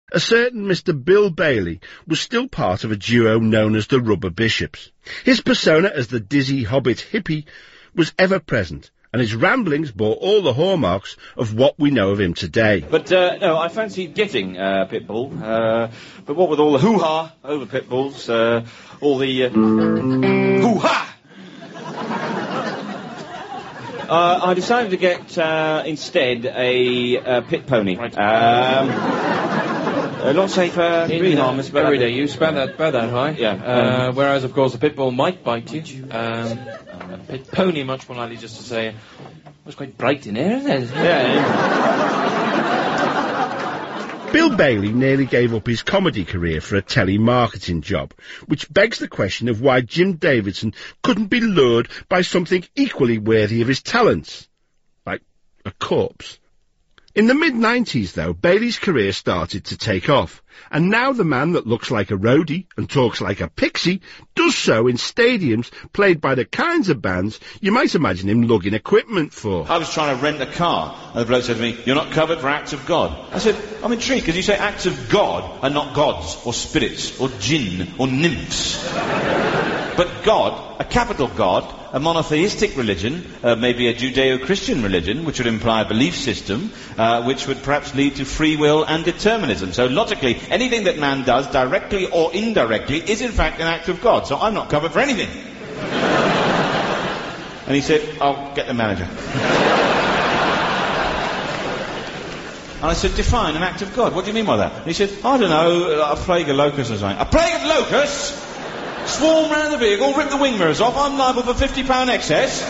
A certain Mr. Bill Bailey was still part of a duo known as the Rubber Bishops. His persona as the dizzy hobbit hippie was ever present, and his ramblings bore all the hallmarks of what we know of him today. But, no, I fancied getting Pitbull, but what with all the hoo-ha over Pitbulls, all the hoo-ha! I decided to get, instead, a pit pony. Right. A lot safer, really harmless, but... Everyday use, about that high. Yeah. Whereas, of course, the pit bull might bite you. A pit pony, much more likely just to say, it was quite bright in here, isn't it? Yeah. Bill Bailey nearly gave up his comedy career for a telemarketing job, which begs the question of why Jim Davidson couldn't be lured by something equally worthy of his talents, like a corpse. In the mid-90s, though, Bailey's career started to take off, and now the man that looks like a roadie and talks like a pixie does so in stadiums played by the kinds of bands you might imagine him lugging equipment for. I was trying to rent a car, and the bloke said to me, "You're not covered for acts of God." I said, "I'm intrigued, because you say acts of God and not gods, or spirits, or jinn, or nymphs." But God, a capital God, a monotheistic religion, maybe a Judeo-Christian religion, which would imply a belief system, which would perhaps lead to free will and determinism. So logically, anything that man does, directly or indirectly, is in fact an act of God. So I'm not covered for anything. And he said, "I'll get the manager." And I said, "Define an act of God. What do you mean by that?" And he said, "I don't know, like a plague of locusts or something." A plague of locusts? Swarm round the vehicle, rip the wing mirrors off, I'm liable for £50 excess.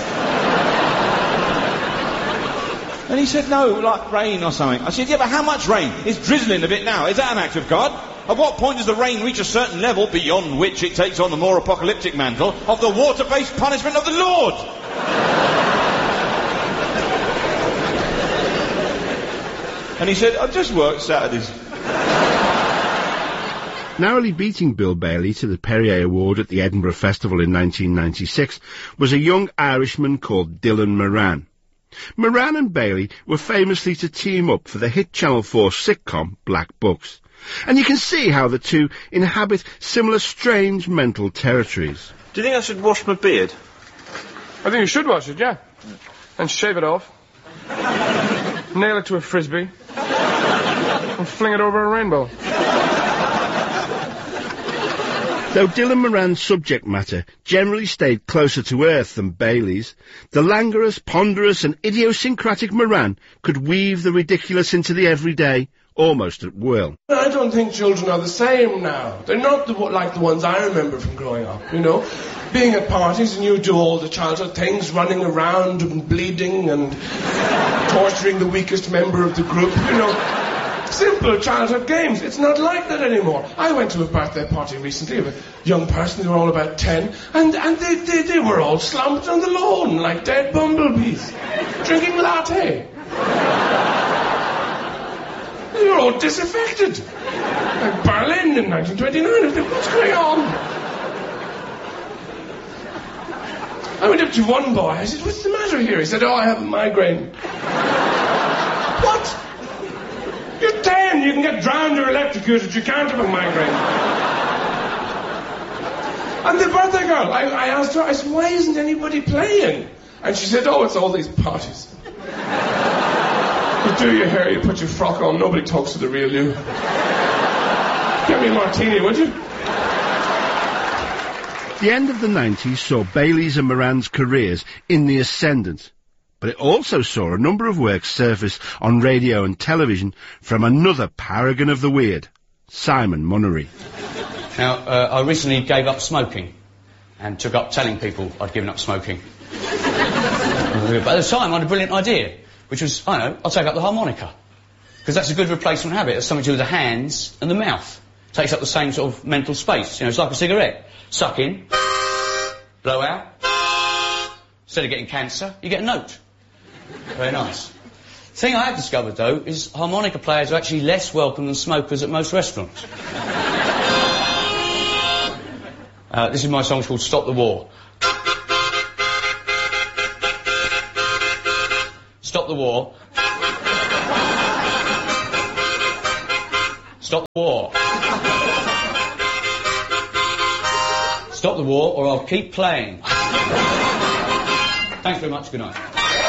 And he said, "No, like rain or something." I said, "Yeah, but how much rain? It's drizzling a bit now. Is that an act of God? At what point does the rain reach a certain level beyond which it takes on the more apocalyptic mantle of the water-based punishment of the Lord?" And he said, "I just work Saturdays." Narrowly beating Bill Bailey to the Perrier Award at the Edinburgh Festival in 1996 was a young Irishman called Dylan Moran. Moran and Bailey were famously to team up for the hit Channel 4 sitcom Black Books, and you can see how the two inhabit similar strange mental territories. Do you think I should wash my beard? I think you should wash it, yeah. And shave it off. Nail it to a frisbee. And fling it over a rainbow. Though Dylan Moran's subject matter generally stayed closer to earth than Bailey's, the languorous, ponderous and idiosyncratic Moran could weave the ridiculous into the everyday, almost at will. I don't think children are the same now. They're not like the ones I remember from growing up, you know. Being at parties and you do all the childhood things, running around and bleeding and torturing the weakest member of the group, you know. Simple childhood games. It's not like that anymore. I went to a birthday party recently of a young person, they were all about 10, and they were all slumped on the lawn like dead bumblebees, drinking latte. They were all disaffected. Like Berlin in 1929. What's going on? I went up to one boy, I said, "What's the matter here?" He said, "Oh, I have a migraine." What? You're 10, you can get drowned or electrocuted, you can't have a migraine. And the birthday girl, I asked her, I said, "Why isn't anybody playing?" And she said, "Oh, it's all these parties. You do your hair, you put your frock on, nobody talks to the real you. Get me a martini, would you?" The end of the 90s saw Bailey's and Moran's careers in the ascendant, but it also saw a number of works surface on radio and television from another paragon of the weird, Simon Munnery. Now, I recently gave up smoking and took up telling people I'd given up smoking. But at the time, I had a brilliant idea, which was, I'll take up the harmonica. Because that's a good replacement habit. It's something to do with the hands and the mouth. Takes up the same sort of mental space. You know, it's like a cigarette. Suck in, blow out. Instead of getting cancer, you get a note. Very nice. The thing I have discovered, though, is harmonica players are actually less welcome than smokers at most restaurants. This is my song, it's called Stop the War. Stop the war. Stop the war. Stop the war or I'll keep playing. Thanks very much, good night.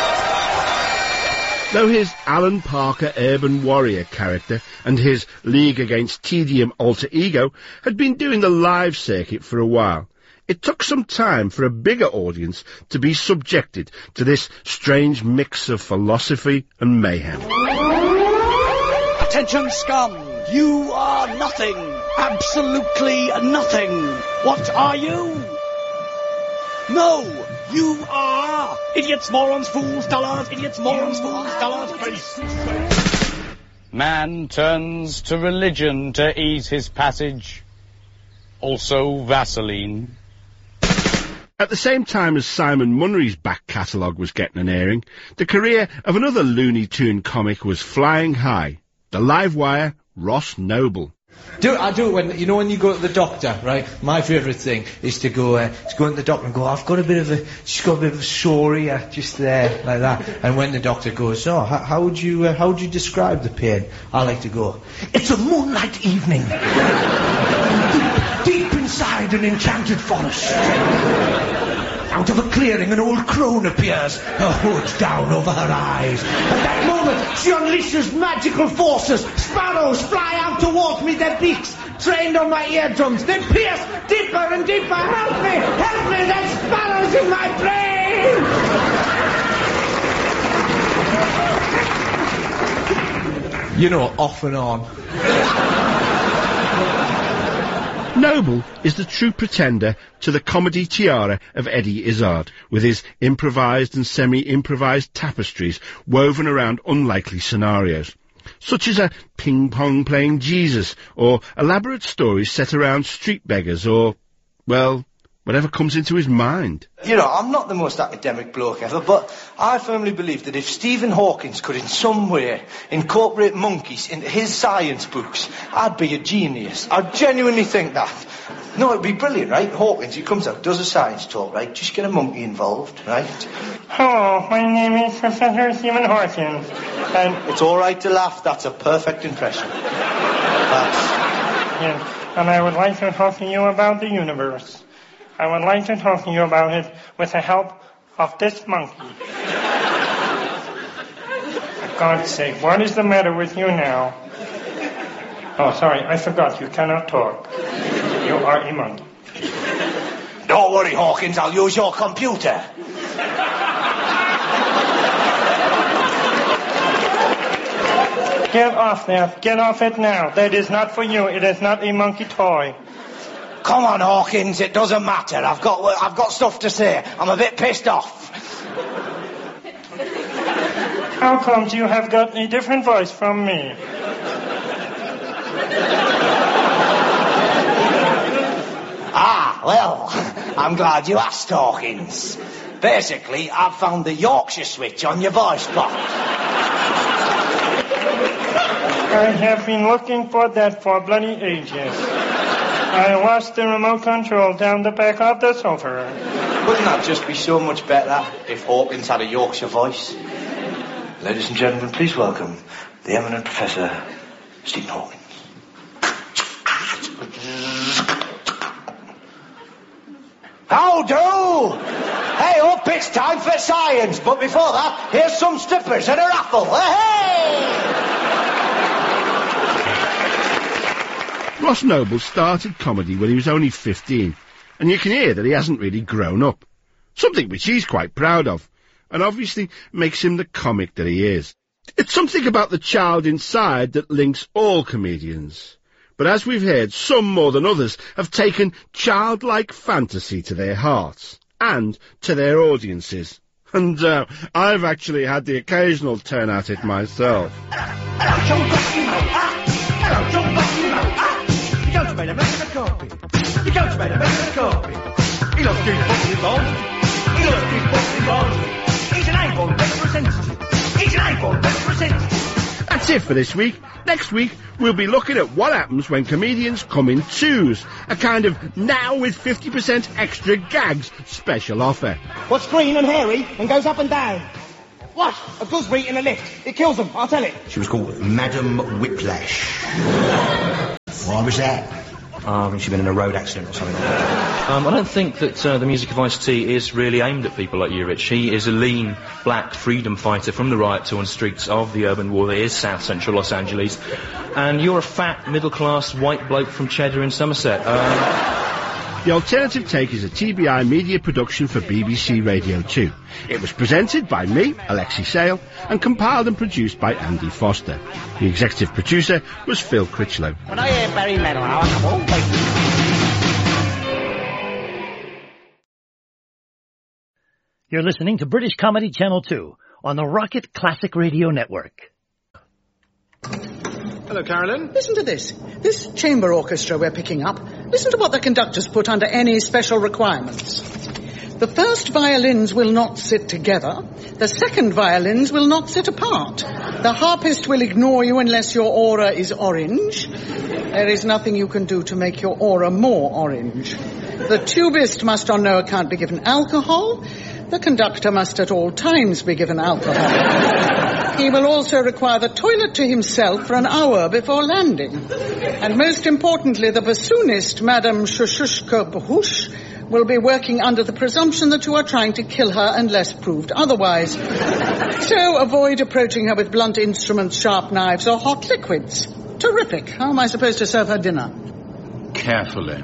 Though his Alan Parker urban warrior character and his League Against Tedium alter ego had been doing the live circuit for a while, it took some time for a bigger audience to be subjected to this strange mix of philosophy and mayhem. Attention, scum! You are nothing! Absolutely nothing! What are you? No! You are! Idiots, morons, fools, dullards, idiots, morons, fools, dullards, Man turns to religion to ease his passage. Also Vaseline. At the same time as Simon Munnery's back catalogue was getting an airing, the career of another Looney Tune comic was flying high. The Livewire, Ross Noble. I do it when you go to the doctor, right? My favourite thing is to go into the doctor and go, I've got a bit of a sore here, just there, like that. And when the doctor goes, oh, how would you describe the pain? I like to go, it's a moonlight evening. deep inside an enchanted forest. Out of a clearing, an old crone appears, her hood down over her eyes. At that moment, she unleashes magical forces. Sparrows fly out towards me, their beaks trained on my eardrums. They pierce deeper and deeper. Help me! Help me! There's sparrows in my brain! You know, off and on. Noble is the true pretender to the comedy tiara of Eddie Izzard, with his improvised and semi-improvised tapestries woven around unlikely scenarios, such as a ping-pong playing Jesus, or elaborate stories set around street beggars, or, well, whatever comes into his mind. You know, I'm not the most academic bloke ever, but I firmly believe that if Stephen Hawking could in some way incorporate monkeys into his science books, I'd be a genius. I genuinely think that. No, it'd be brilliant, right? Hawkins, he comes out, does a science talk, right? Just get a monkey involved, right? Hello, my name is Professor Stephen Hawking, and... It's all right to laugh, that's a perfect impression. Yes, and I would like to talk to you about the universe. I would like to talk to you about it with the help of this monkey. For God's sake, what is the matter with you now? Oh, sorry, I forgot, you cannot talk. You are a monkey. Don't worry, Hawkins, I'll use your computer. Get off there, get off it now. That is not for you, it is not a monkey toy. Come on, Hawkins, it doesn't matter. I've got stuff to say. I'm a bit pissed off. How comes you have got a different voice from me? Well, I'm glad you asked, Hawkins. Basically, I've found the Yorkshire switch on your voice box. I have been looking for that for bloody ages. I lost the remote control down the back of the sofa. Wouldn't that just be so much better if Hawkins had a Yorkshire voice? Ladies and gentlemen, please welcome the eminent Professor Stephen Hawkins. How do? Hey up, it's time for science. But before that, here's some strippers and a raffle. Hey! Ross Noble started comedy when he was only 15, and you can hear that he hasn't really grown up. Something which he's quite proud of, and obviously makes him the comic that he is. It's something about the child inside that links all comedians. But as we've heard, some more than others have taken childlike fantasy to their hearts, and to their audiences. And I've actually had the occasional turn at it myself. You don't made a mess of a copy. You don't made a mess of a copy. He loves these boxing bonds. He loves these boxing bonds. He's an able representative. He's an able representative. That's it for this week. Next week, we'll be looking at what happens when comedians come in twos. A kind of now with 50% extra gags special offer. What's green and hairy and goes up and down? What? A gooseberry in a lift. It kills them, I'll tell it. She was called Madam Whiplash. Why was that? She'd been in a road accident or something like that. I don't think that the music of Ice-T is really aimed at people like you, Rich. He is a lean, black freedom fighter from the riot-torn streets of the urban war that is South Central Los Angeles. And you're a fat, middle-class, white bloke from Cheddar in Somerset. The Alternative Take is a TBI media production for BBC Radio 2. It was presented by me, Alexi Sale, and compiled and produced by Andy Foster. The executive producer was Phil Critchlow. When I hear Barry Manilow, I'm always... You're listening to British Comedy Channel 2 on the Rocket Classic Radio Network. Hello, Carolyn. Listen to this. This chamber orchestra we're picking up, listen to what the conductors put under any special requirements. The first violins will not sit together. The second violins will not sit apart. The harpist will ignore you unless your aura is orange. There is nothing you can do to make your aura more orange. The tubist must on no account be given alcohol. The conductor must at all times be given alcohol. He will also require the toilet to himself for an hour before landing. And most importantly, the bassoonist, Madame Shushushka Bahush, will be working under the presumption that you are trying to kill her unless proved otherwise. So avoid approaching her with blunt instruments, sharp knives, or hot liquids. Terrific. How am I supposed to serve her dinner? Carefully.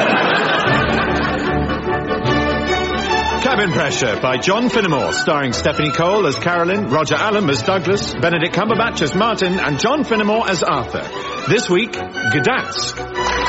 Cabin Pressure by John Finnemore, starring Stephanie Cole as Carolyn, Roger Allam as Douglas, Benedict Cumberbatch as Martin, and John Finnemore as Arthur. This week, Gdansk.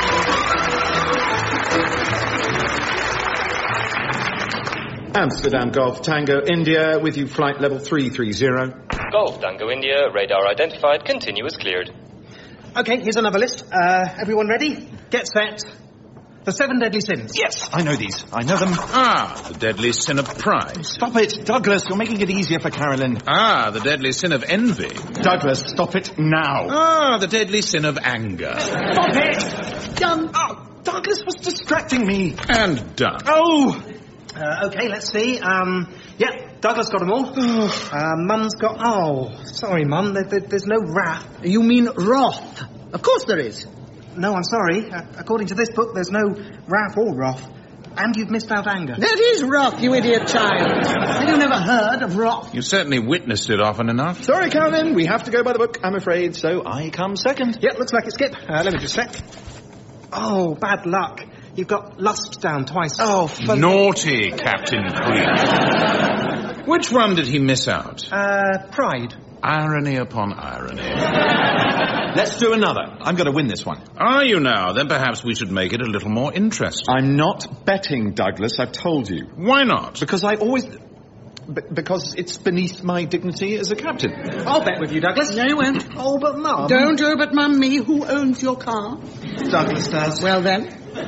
Amsterdam Golf Tango India, with you flight level 330. Golf Tango India, radar identified, continuous cleared. Okay, here's another list. Everyone ready? Get set. The 7 deadly sins. Yes, I know these. I know them. The deadly sin of pride. Stop it, Douglas. You're making it easier for Carolyn. The deadly sin of envy. Douglas, stop it now. The deadly sin of anger. Stop it! Done. Oh, Douglas was distracting me. And done. Oh! Okay, let's see. Douglas got them all. Mum's got... Oh, sorry, Mum. There's no wrath. You mean wrath? Of course there is. No, I'm sorry. According to this book, there's no wrath or wrath. And you've missed out anger. That is wrath, you idiot child. Have you never heard of wrath? You certainly witnessed it often enough. Sorry, Carolyn. We have to go by the book, I'm afraid. So I come second. Yep, looks like it's Skip. Let me just check. Oh, bad luck. You've got lust down twice. Oh, naughty, Captain Creek. Which one did he miss out? Pride. Irony upon irony. Let's do another. I'm going to win this one. Are you now? Then perhaps we should make it a little more interesting. I'm not betting, Douglas. I've told you. Why not? Because I always... because it's beneath my dignity as a captain. I'll bet with you, Douglas. No, you won't. Oh, but Mum. Don't but Mum me. Who owns your car? Douglas does. Well, then.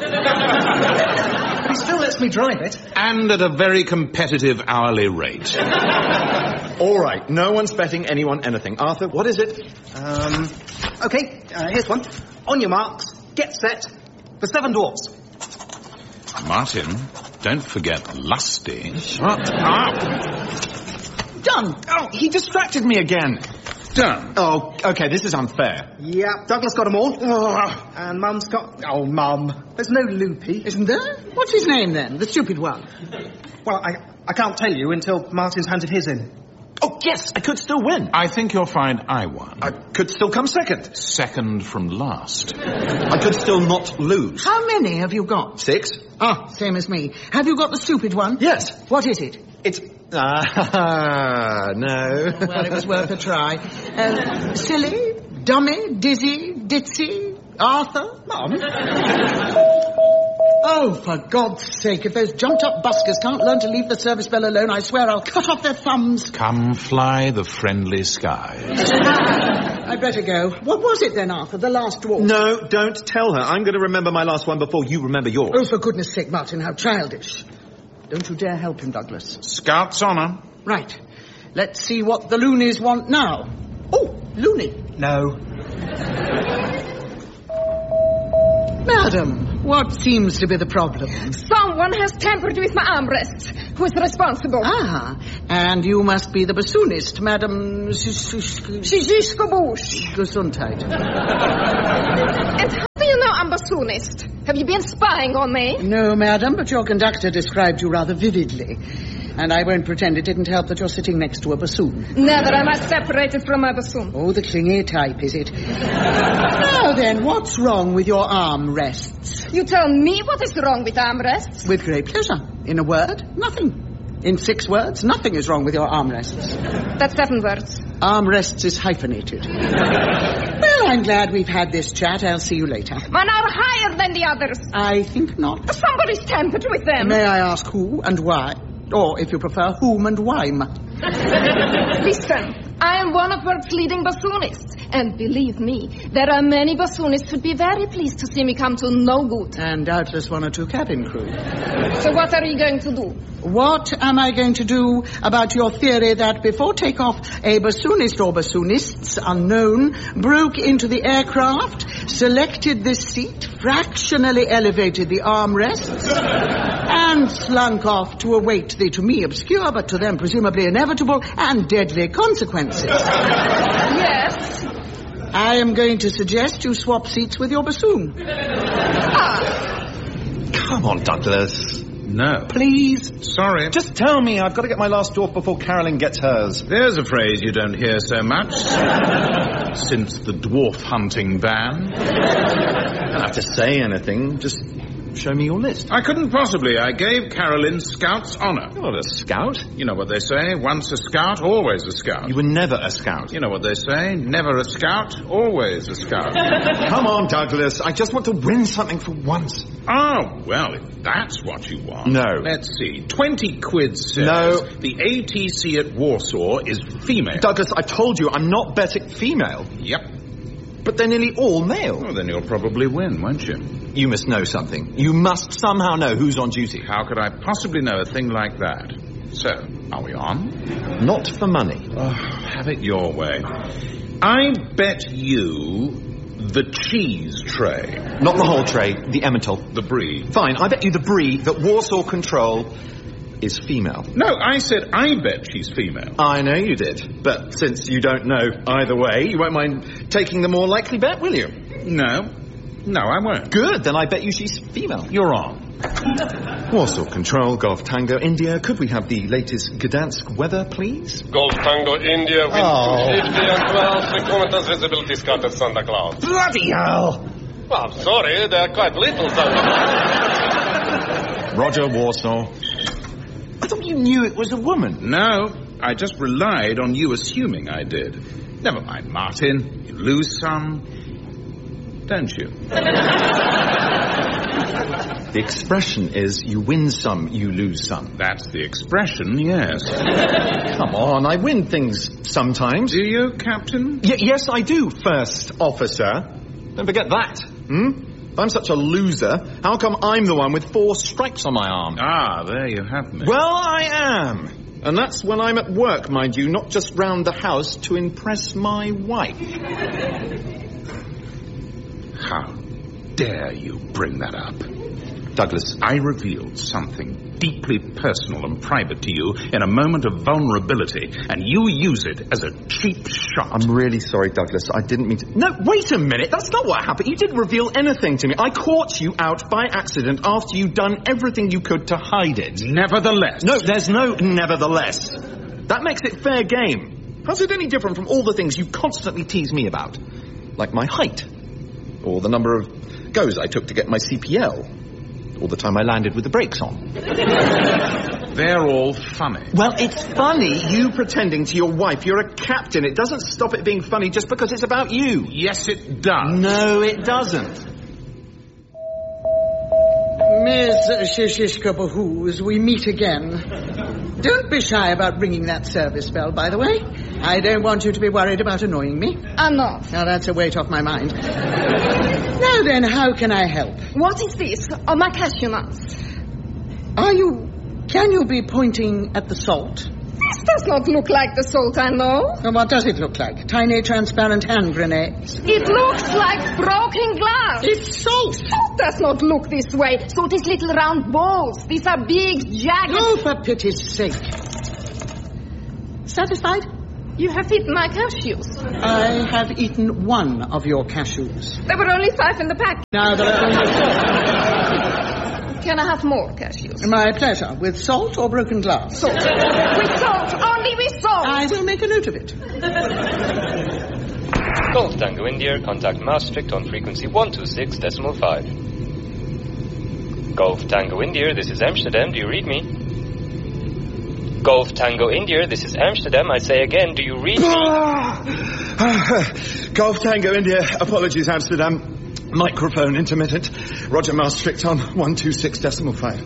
He still lets me drive it. And at a very competitive hourly rate. All right, no one's betting anyone anything. Arthur, what is it? Okay, here's one. On your marks, get set. The 7 dwarfs. Martin, don't forget lusty. Shut up. Done. Oh, he distracted me again. Done. Oh, okay, this is unfair. Yeah, Douglas got them all. Oh. And Mum's got... Oh, Mum. There's no loopy. Isn't there? What's his name, then? The stupid one. Well, I can't tell you until Martin's handed his in. Oh, yes, I could still win. I think you'll find I won. I could still come second. Second from last. I could still not lose. How many have you got? 6. Ah, same as me. Have you got the stupid one? Yes. What is it? It's... no. Well, it was worth a try. Silly, dummy, dizzy, ditzy, Arthur? Mum? Oh, for God's sake, if those jumped-up buskers can't learn to leave the service bell alone, I swear I'll cut off their thumbs. Come fly the friendly skies. I'd better go. What was it then, Arthur, the last dwarf? No, don't tell her. I'm going to remember my last one before you remember yours. Oh, for goodness sake, Martin, how childish. Don't you dare help him, Douglas. Scout's honour. Right. Let's see what the loonies want now. Oh, loony. No. Madam, what seems to be the problem? Someone has tampered with my armrests. Who is responsible? Ah, And you must be the bassoonist, Madam... Shijiskabush. Gesundheit. And how do you know I'm bassoonist? Have you been spying on me? No, madam, but your conductor described you rather vividly. And I won't pretend it didn't help that you're sitting next to a bassoon. Never am I separated from my bassoon. Oh, the clingy type, is it? Now then, what's wrong with your armrests? You tell me what is wrong with armrests? With great pleasure. In a word, nothing. In 6 words, nothing is wrong with your armrests. That's 7 words. Armrests is hyphenated. Well, I'm glad we've had this chat. I'll see you later. 1 hour higher than the others. I think not. Somebody's tampered with them. May I ask who and why? Or, if you prefer, whom and why? Listen, I am one of world's leading bassoonists. And believe me, there are many bassoonists who'd be very pleased to see me come to no good. And doubtless 1 or 2 cabin crew. So what are you going to do? What am I going to do about your theory that before takeoff, a bassoonist or bassoonists unknown broke into the aircraft, selected this seat, fractionally elevated the armrests, and slunk off to await the, to me, obscure, but to them presumably inevitable and deadly consequences? Yes. I am going to suggest you swap seats with your bassoon. Come on, Douglas. No. Please. Sorry. Just tell me. I've got to get my last dwarf before Carolyn gets hers. There's a phrase you don't hear so much since the dwarf hunting ban. You don't have to say anything. Just show me your list. I couldn't possibly. I gave Carolyn Scout's honour. You're not a scout. You know what they say, once a scout, always a scout. You were never a scout. You know what they say, never a scout, always a scout. Come on, Douglas. I just want to win something for once. Oh, well, if that's what you want. No. Let's see. 20 quid says No. the ATC at Warsaw is female. Douglas, I told you I'm not betting female. Yep. But they're nearly all male. Well, then you'll probably win, won't you? You must know something. You must somehow know who's on duty. How could I possibly know a thing like that? So, are we on? Not for money. Oh, have it your way. I bet you the cheese tray. Not the whole tray, the Emmental. The brie. Fine, I bet you the brie that Warsaw Control is female. No, I said I bet she's female. I know you did. But since you don't know either way, you won't mind taking the more likely bet, will you? No. No, I won't. Good, then I bet you she's female. You're on. Warsaw Control, Golf Tango, India. Could we have the latest Gdansk weather, please? Golf Tango, India, wind 250 and 12 3 visibility scattered Santa Claus. Bloody hell! Well, I'm sorry, they're quite little Santa Claus. Roger, Warsaw. I thought you knew it was a woman. No, I just relied on you assuming I did. Never mind, Martin. You lose some, don't you? The expression is, you win some, you lose some. That's the expression, yes. Come on, I win things sometimes. Do you, Captain? Yes, I do, First Officer. Don't forget that, If I'm such a loser, how come I'm the one with 4 stripes on my arm? Ah, there you have me. Well, I am. And that's when I'm at work, mind you, not just round the house to impress my wife. How dare you bring that up? Douglas, I revealed something deeply personal and private to you in a moment of vulnerability, and you use it as a cheap shot. I'm really sorry, Douglas. I didn't mean to... No, wait a minute. That's not what happened. You didn't reveal anything to me. I caught you out by accident after you'd done everything you could to hide it. Nevertheless. No, there's no nevertheless. That makes it fair game. How's it any different from all the things you constantly tease me about? Like my height. Or the number of goes I took to get my CPL. Or the time I landed with the brakes on. They're all funny. Well, it's funny, you pretending to your wife you're a captain. It doesn't stop it being funny just because it's about you. Yes, it does. No, it doesn't. Miss Shishishka Bahoos, we meet again. Don't be shy about ringing that service bell, by the way. I don't want you to be worried about annoying me. I'm not. Now, that's a weight off my mind. Now then, how can I help? What is this? Oh, my cashew nuts. Can you be pointing at the salt? This does not look like the salt I know. Well, what does it look like? Tiny, transparent hand grenades? It looks like broken glass. It's salt. Salt does not look this way. Salt is little round balls. These are big, jagged... Oh, for pity's sake. Satisfied? You have eaten my cashews. I have eaten one of your cashews. There were only 5 in the pack. Now there are only 4. Can I have more cashews? My pleasure. With salt or broken glass? Salt. With salt. Only with salt. I will make a note of it. Golf Tango India, contact Maastricht on frequency 126.5. Golf Tango India, this is Amsterdam, do you read me? Golf Tango India, this is Amsterdam, I say again, do you read me? Golf Tango India, apologies Amsterdam. Microphone intermittent. Roger Maastricht on 126.5.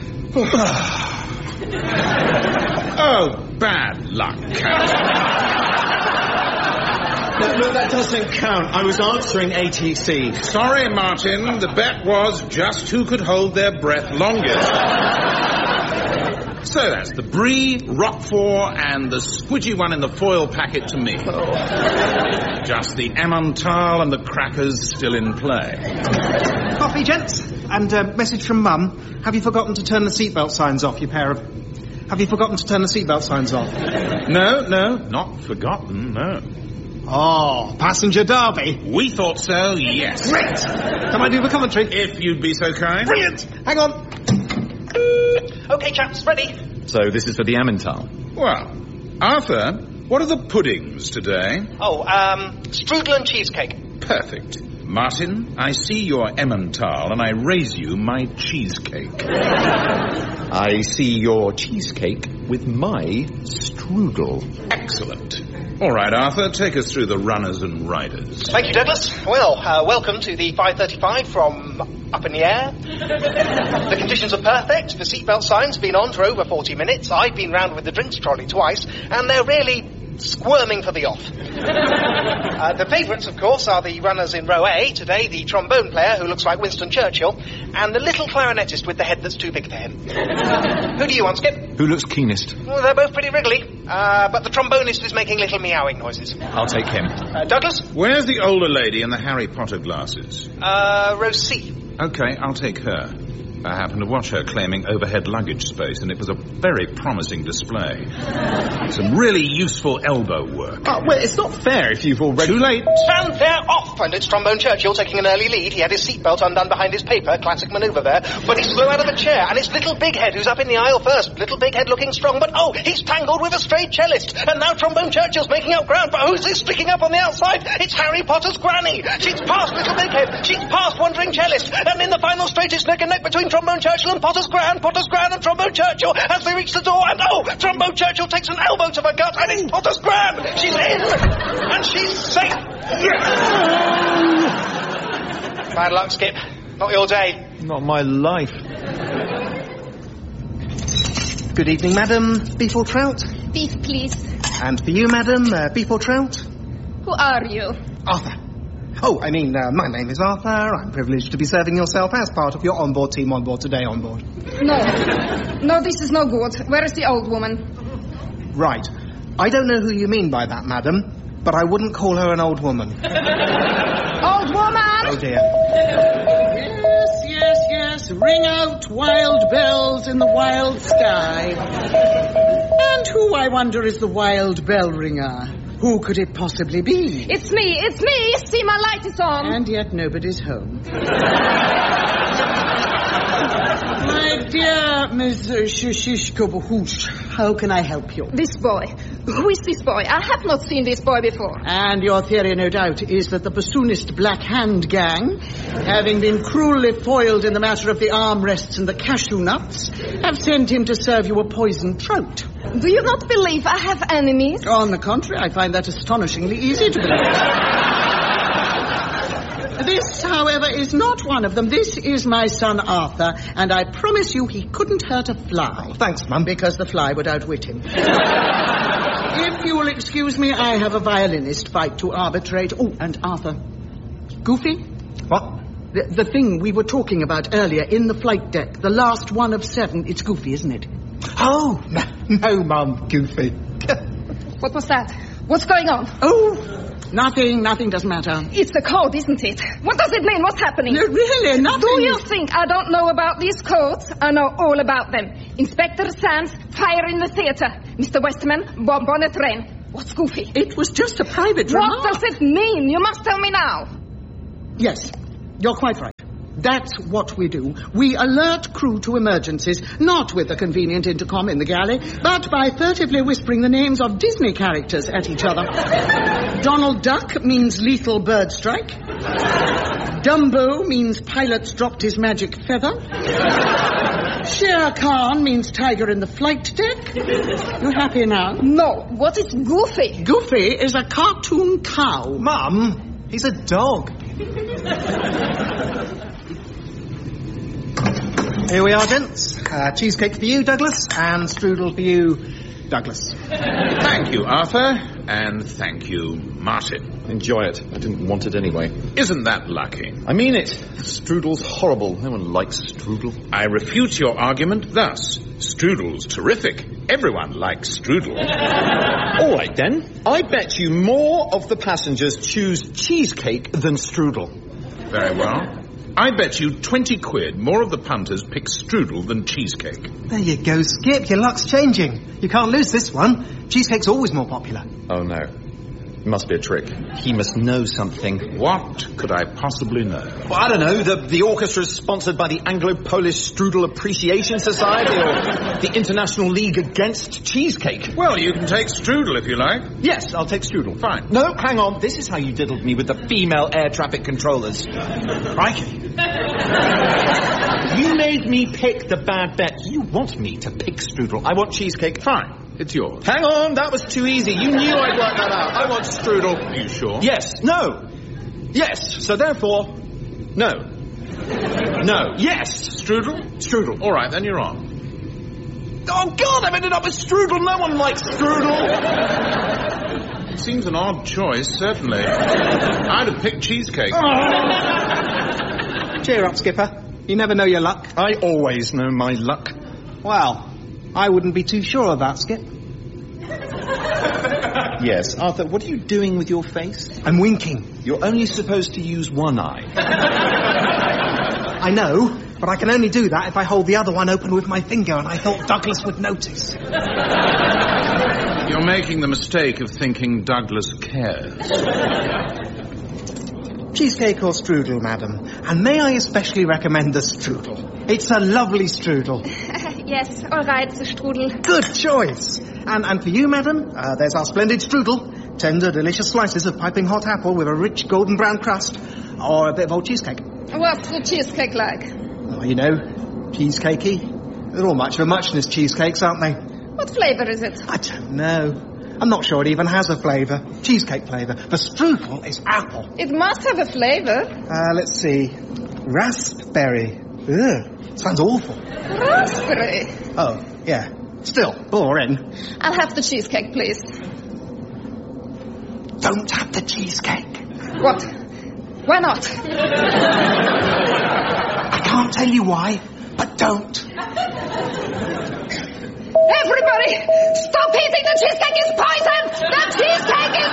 Oh, bad luck, Cat. No, that doesn't count. I was answering ATC. Sorry, Martin. The bet was just who could hold their breath longest. So that's the Brie, Roquefort, and the squidgy one in the foil packet to me. Just the Emmental and the crackers still in play. Coffee, gents. And a message from Mum. Have you forgotten to turn the seatbelt signs off, you pair of... Have you forgotten to turn the seatbelt signs off? No, not forgotten, no. Oh, passenger derby. We thought so, yes. Great! Can I do the commentary? If you'd be so kind. Brilliant! Hang on. OK, chaps, ready? So this is for the Emmental. Well, Arthur, what are the puddings today? Oh, strudel and cheesecake. Perfect. Martin, I see your Emmental and I raise you my cheesecake. I see your cheesecake with my strudel. Excellent. All right, Arthur, take us through the runners and riders. Thank you, Douglas. Well, welcome to the 5:35 from up in the air. The conditions are perfect. The seatbelt sign's been on for over 40 minutes. I've been round with the drinks trolley twice, and they're really squirming for the off. The favourites, of course, are the runners in row A today, the trombone player who looks like Winston Churchill, and the little clarinetist with the head that's too big for him. Who do you want, Skip? Who looks keenest? Well, they're both pretty wriggly, but the trombonist is making little meowing noises. I'll take him. Douglas? Where's the older lady in the Harry Potter glasses? Row C. Okay, I'll take her. I happened to watch her claiming overhead luggage space, and it was a very promising display. Some really useful elbow work. Oh, well, it's not fair if you've already... Too late. And they're off, and it's Trombone Churchill taking an early lead. He had his seatbelt undone behind his paper, classic manoeuvre there, but he's slow out of the chair, and it's Little Big Head who's up in the aisle first. Little Big Head looking strong, but oh, he's tangled with a stray cellist, and now Trombone Churchill's making up ground, but who's this sticking up on the outside? It's Harry Potter's granny. She's past Little Big Head, she's past Wandering Cellist, and in the final straight it's neck and neck between Trombone Churchill and Potter's Grand and Trombone Churchill as they reach the door, and oh, Trombone Churchill takes an elbow to the gut, and it's Potter's Grand. She's in, and she's safe. Yes! Bad luck, Skip. Not your day. Not my life. Good evening, madam. Beef or trout? Beef, please. And for you, madam, beef or trout? Who are you? Arthur. Oh, I mean, my name is Arthur. I'm privileged to be serving yourself as part of your onboard team on board today on board. No, this is no good. Where is the old woman? Right. I don't know who you mean by that, madam, but I wouldn't call her an old woman. Old woman! Oh, dear. Yes. Ring out wild bells in the wild sky. And who, I wonder, is the wild bell ringer? Who could it possibly be? It's me! See, my light is on! And yet nobody's home. My dear Miss Shishkobohoosh, how can I help you? This boy. Who is this boy? I have not seen this boy before. And your theory, no doubt, is that the bassoonist Black Hand gang, having been cruelly foiled in the matter of the armrests and the cashew nuts, have sent him to serve you a poisoned trout. Do you not believe I have enemies? On the contrary, I find that astonishingly easy to believe. This, however, is not one of them. This is my son Arthur, and I promise you he couldn't hurt a fly. Oh, thanks, Mum. Because the fly would outwit him. If you will excuse me, I have a violinist fight to arbitrate. Oh, and Arthur. Goofy? What? The thing we were talking about earlier in the flight deck. The last one of 7. It's Goofy, isn't it? Oh, no, Mum. Goofy. What was that? What's going on? Oh, nothing doesn't matter. It's a code, isn't it? What does it mean? What's happening? No, really, nothing. Do you think I don't know about these codes? I know all about them. Inspector Sands, fire in the theatre. Mr. Westerman, bomb on a train. What's goofy? It was just a private remark. What does it mean? You must tell me now. Yes, you're quite right. That's what we do. We alert crew to emergencies, not with a convenient intercom in the galley, but by furtively whispering the names of Disney characters at each other. Donald Duck means lethal bird strike. Dumbo means pilots dropped his magic feather. Shere Khan means tiger in the flight deck. You happy now? No. What is Goofy? Goofy is a cartoon cow. Mum, he's a dog. Here we are, gents. Cheesecake for you, Douglas, and strudel for you, Douglas. Thank you, Arthur, and thank you, Martin. Enjoy it. I didn't want it anyway. Isn't that lucky? I mean it. Strudel's horrible. No one likes strudel. I refute your argument thus. Strudel's terrific. Everyone likes strudel. All right, then. I bet you more of the passengers choose cheesecake than strudel. Very well. I bet you 20 quid more of the punters pick strudel than cheesecake. There you go, Skip. Your luck's changing. You can't lose this one. Cheesecake's always more popular. Oh, no. It must be a trick. He must know something. What could I possibly know? Well, I don't know. The orchestra is sponsored by the Anglo-Polish Strudel Appreciation Society or the International League Against Cheesecake. Well, you can take strudel if you like. Yes, I'll take strudel. Fine. No, hang on. This is how you diddled me with the female air traffic controllers. Crikey. You made me pick the bad bet. You want me to pick strudel. I want cheesecake. Fine. It's yours. Hang on, that was too easy. You knew I'd work that out. I want strudel. Are you sure? Yes. No. Yes. So therefore, no. No. Yes. Strudel? Strudel. All right, then you're on. Oh, God, I've ended up with strudel. No one likes strudel. It seems an odd choice, certainly. I'd have picked cheesecake. Cheer up, Skipper. You never know your luck. I always know my luck. Well, I wouldn't be too sure of that, Skip. Yes, Arthur, what are you doing with your face? I'm winking. You're only supposed to use one eye. I know, but I can only do that if I hold the other one open with my finger, and I thought Douglas would notice. You're making the mistake of thinking Douglas cares. Cheesecake or strudel, madam? And may I especially recommend the strudel? It's a lovely strudel. Yes, all right, the strudel. Good choice. And for you, madam, there's our splendid strudel. Tender, delicious slices of piping hot apple with a rich golden brown crust. Or a bit of old cheesecake. What's the cheesecake like? Oh, you know, cheesecakey. They're all much of a muchness, cheesecakes, aren't they? What flavour is it? I don't know. I'm not sure it even has a flavour. Cheesecake flavour. The strudel is apple. It must have a flavour. Let's see. Raspberry. Ugh, sounds awful. Raspberry? Oh, yeah. Still, boring. I'll have the cheesecake, please. Don't have the cheesecake. What? Why not? I can't tell you why, but don't. Everybody, stop eating! The cheesecake is poison! The cheesecake is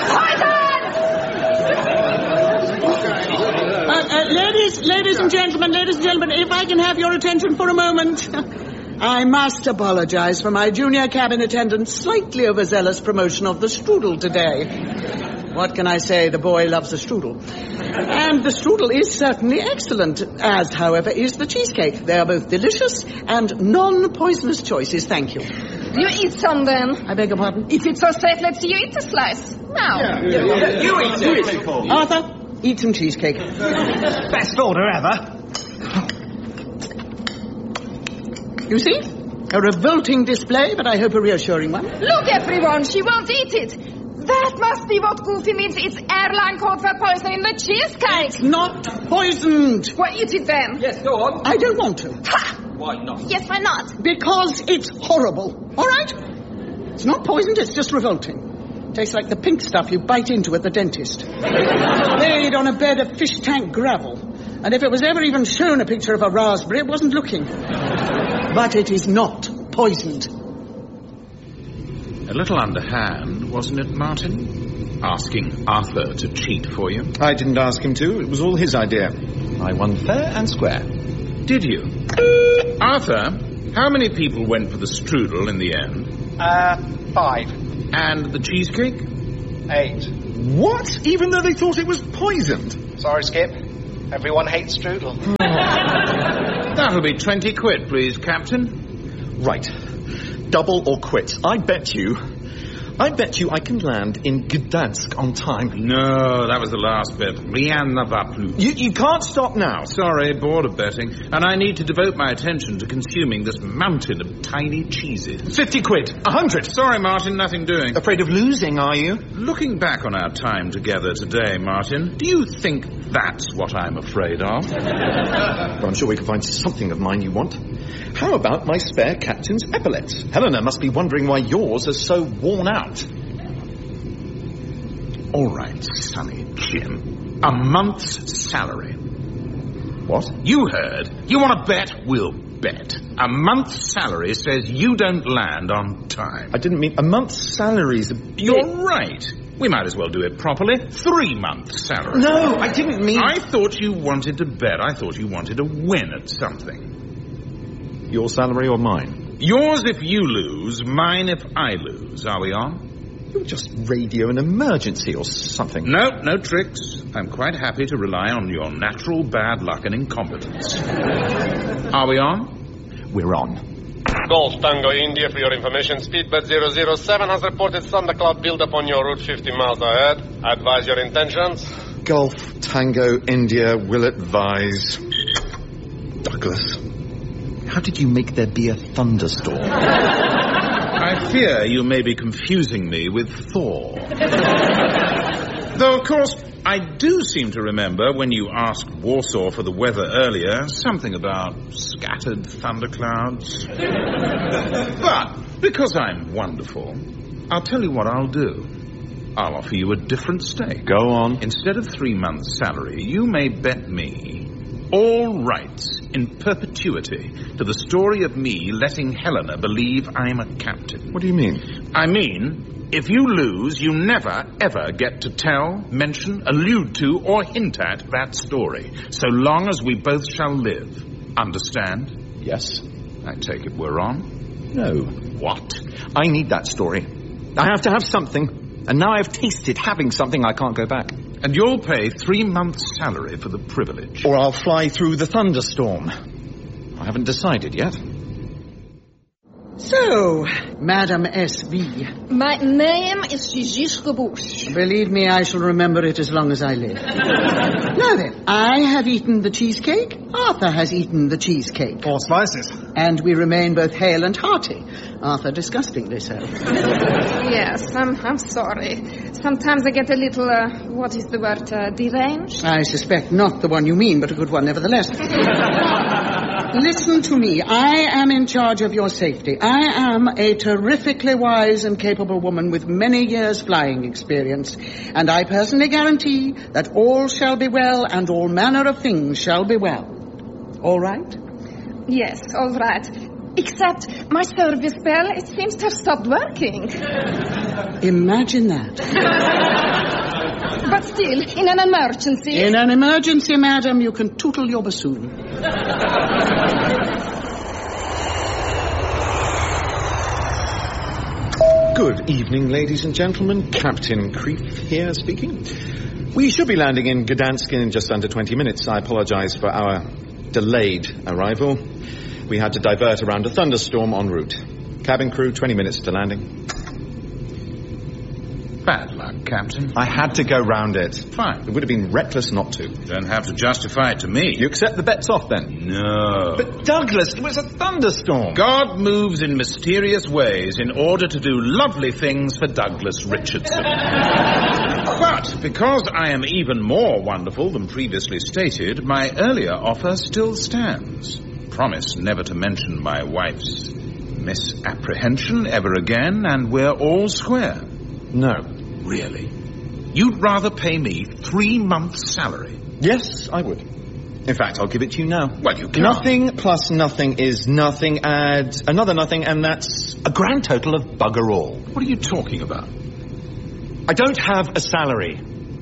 poison! Ladies and gentlemen, if I can have your attention for a moment. I must apologize for my junior cabin attendant's slightly overzealous promotion of the strudel today. What can I say? The boy loves the strudel. And the strudel is certainly excellent, as, however, is the cheesecake. They are both delicious and non-poisonous choices, thank you. You eat some, then. I beg your pardon? If it's so safe, let's see you eat a slice. Now. Yeah. You eat it. Arthur, eat some cheesecake. Best order ever. You see? A revolting display, but I hope a reassuring one. Look, everyone, she won't eat it. That must be what Goofy means. It's airline code for poisoning the cheesecake. It's not poisoned. Well, eat it then. Yes, go on. I don't want to. Ha! Why not? Yes, why not? Because it's horrible. All right? It's not poisoned, it's just revolting. Tastes like the pink stuff you bite into at the dentist. Laid on a bed of fish tank gravel. And if it was ever even shown a picture of a raspberry, it wasn't looking. But it is not poisoned. A little underhand, wasn't it, Martin? asking Arthur to cheat for you? I didn't ask him to. It was all his idea. I won fair and square. Did you? Arthur, how many people went for the strudel in the end? 5. And the cheesecake? 8. What? Even though they thought it was poisoned? Sorry, Skip. Everyone hates strudel. That'll be 20 quid, please, Captain. Right. Double or quits. I bet you I can land in Gdansk on time. No, that was the last bit. Rien ne va plus. You can't stop now. Sorry, bored of betting. And I need to devote my attention to consuming this mountain of tiny cheeses. 50 quid. 100. Sorry, Martin, nothing doing. Afraid of losing, are you? Looking back on our time together today, Martin, do you think that's what I'm afraid of? Well, I'm sure we can find something of mine you want. How about my spare captain's epaulets? Helena must be wondering why yours are so worn out. All right, Sonny Jim. A month's salary. What? You heard. You want to bet? We'll bet. A month's salary says you don't land on time. I didn't mean a month's salary's a bit... You're right. We might as well do it properly. 3 months' salary. No, I didn't mean... I thought you wanted to bet. I thought you wanted to win at something. Your salary or mine? Yours if you lose, mine if I lose. Are we on? You'll just radio an emergency or something. No tricks. I'm quite happy to rely on your natural bad luck and incompetence. Are we on? We're on. Golf Tango India, for your information, Speedbird 007 has reported thundercloud build-up on your route 50 miles ahead. Advise your intentions. Golf Tango India will advise. Douglas, how did you make there be a thunderstorm? I fear you may be confusing me with Thor. Though, of course, I do seem to remember when you asked Warsaw for the weather earlier, something about scattered thunderclouds. But, because I'm wonderful, I'll tell you what I'll do. I'll offer you a different stake. Go on. Instead of 3 months' salary, you may bet me all rights in perpetuity to the story of me letting Helena believe I'm a captain. What do you mean? I mean, if you lose, you never, ever get to tell, mention, allude to, or hint at that story, so long as we both shall live. Understand? Yes. I take it we're on? No. What? I need that story. I have to have something, and now I've tasted having something I can't go back. And you'll pay 3 months' salary for the privilege. Or I'll fly through the thunderstorm. I haven't decided yet. So, Madam S.V. My name is Zizishka Bush. Believe me, I shall remember it as long as I live. Now then, I have eaten the cheesecake. Arthur has eaten the cheesecake. 4 slices. And we remain both hale and hearty. Arthur disgustingly so. Yes, I'm sorry. Sometimes I get a little, what is the word, deranged? I suspect not the one you mean, but a good one nevertheless. Listen to me. I am in charge of your safety. I am a terrifically wise and capable woman with many years flying experience. And I personally guarantee that all shall be well and all manner of things shall be well. All right? Yes, all right. Except my service bell, it seems to have stopped working. Imagine that. But still, in an emergency... In an emergency, madam, you can tootle your bassoon. Good evening, ladies and gentlemen. Captain Creef here speaking. We should be landing in Gdansk in just under 20 minutes. I apologize for our delayed arrival. We had to divert around a thunderstorm en route. Cabin crew, 20 minutes to landing. Bad luck, Captain. I had to go round it. Fine. It would have been reckless not to. Don't have to justify it to me. You accept the bet's off, then? No. But, Douglas, it was a thunderstorm. God moves in mysterious ways in order to do lovely things for Douglas Richardson. But because I am even more wonderful than previously stated, my earlier offer still stands. Promise never to mention my wife's misapprehension ever again, and we're all square. No. Really? You'd rather pay me 3 months' salary? Yes, I would. In fact, I'll give it to you now. Well, you can't. Nothing plus nothing is nothing, add another nothing, and that's a grand total of bugger all. What are you talking about? I don't have a salary.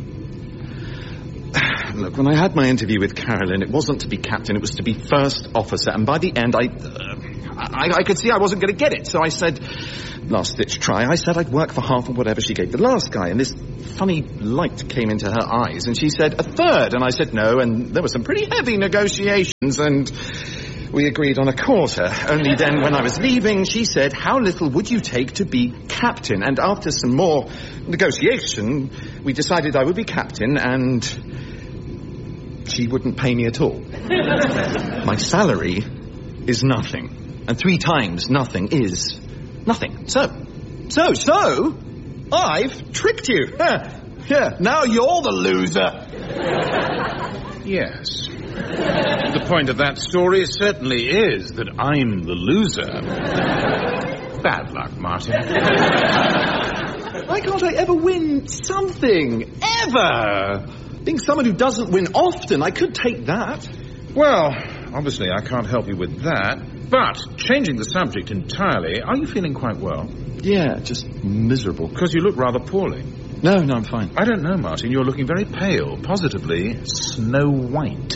Look, when I had my interview with Carolyn, it wasn't to be captain, it was to be first officer, and by the end I could see I wasn't going to get it, so I said, last-ditch try, I said I'd work for half of whatever she gave the last guy, and this funny light came into her eyes, and she said, a third, and I said no, and there were some pretty heavy negotiations, and we agreed on a quarter. Only then, when I was leaving, she said, how little would you take to be captain? And after some more negotiation, we decided I would be captain, and she wouldn't pay me at all. My salary is nothing. And 3 times nothing is nothing. So, I've tricked you. Yeah, now you're the loser. Yes. The point of that story certainly is that I'm the loser. Bad luck, Martin. Why can't I ever win something? Ever? Being someone who doesn't win often, I could take that. Well, obviously I can't help you with that. But, changing the subject entirely, are you feeling quite well? Yeah, just miserable. Because you look rather poorly. No, I'm fine. I don't know, Martin. You're looking very pale. Positively Snow White.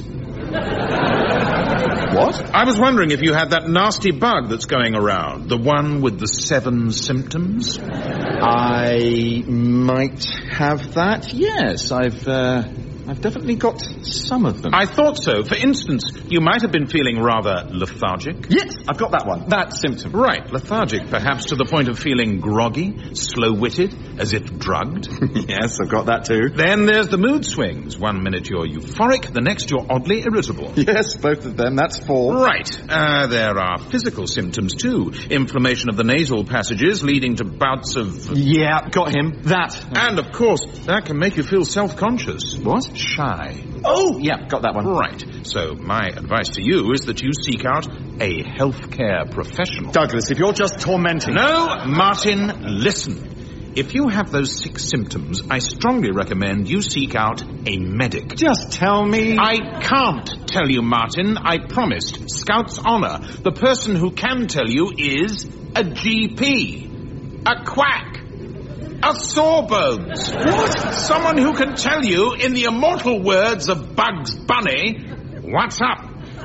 What? I was wondering if you had that nasty bug that's going around. The one with the 7 symptoms. I might have that, yes. I've definitely got some of them. I thought so. For instance, you might have been feeling rather lethargic. Yes, I've got that one. That symptom. Right, lethargic, perhaps to the point of feeling groggy, slow-witted, as if drugged. Yes, I've got that too. Then there's the mood swings. 1 minute you're euphoric, the next you're oddly irritable. Yes, both of them. That's 4. Right. There are physical symptoms too. Inflammation of the nasal passages leading to bouts of... Yeah, got him. That. And, of course, that can make you feel self-conscious. What? Shy. Oh, yeah, got that one. Right. So my advice to you is that you seek out a healthcare professional. Douglas, if you're just tormenting... No, Martin, listen. If you have those 6 symptoms, I strongly recommend you seek out a medic. Just tell me... I can't tell you, Martin. I promised. Scout's honor. The person who can tell you is a GP. A quack. A sawbones. What? Someone who can tell you, in the immortal words of Bugs Bunny, what's up?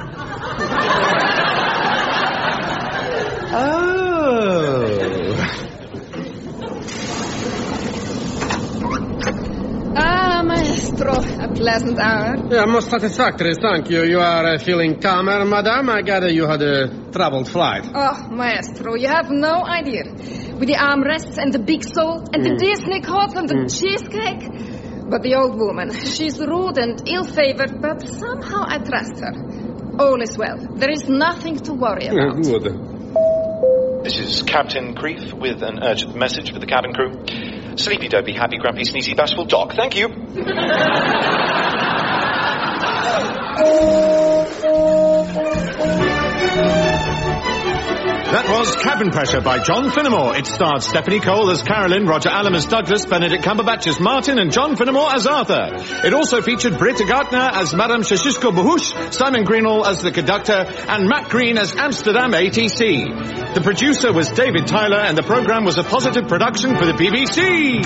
Ah, maestro, a pleasant hour. Yeah, most satisfactory, thank you. You are feeling calmer, madame? I gather you had a troubled flight. Oh, maestro, you have no idea. With the armrests and the big soul and the Disney coat and the cheesecake. But the old woman, she's rude and ill-favored, but somehow I trust her. All is well. There is nothing to worry about. Good. This is Captain Creef with an urgent message for the cabin crew. Sleepy, dopey, happy, grumpy, sneezy, bashful Doc. Thank you. That was Cabin Pressure by John Finnemore. It starred Stephanie Cole as Carolyn, Roger Allam as Douglas, Benedict Cumberbatch as Martin, and John Finnemore as Arthur. It also featured Britta Gartner as Madame Shashisko Bahush, Simon Greenall as the conductor, and Matt Green as Amsterdam ATC. The producer was David Tyler, and the program was a positive production for the BBC.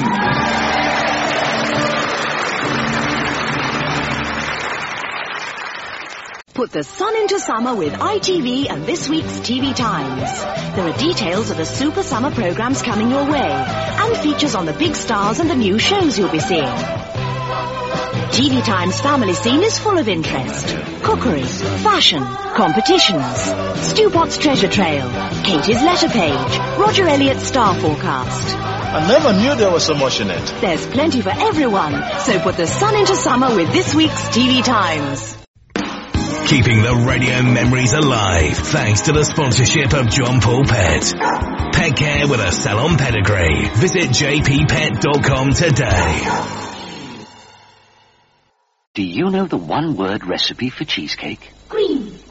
Put the sun into summer with ITV and this week's TV Times. There are details of the super summer programs coming your way and features on the big stars and the new shows you'll be seeing. TV Times family scene is full of interest. Cookery, fashion, competitions, Stu Potts treasure trail, Katie's letter page, Roger Elliott's star forecast. I never knew there was so much in it. There's plenty for everyone, so put the sun into summer with this week's TV Times. Keeping the radio memories alive thanks to the sponsorship of John Paul Pet. Pet care with a salon pedigree. Visit jppet.com today. Do you know the one-word recipe for cheesecake? Green.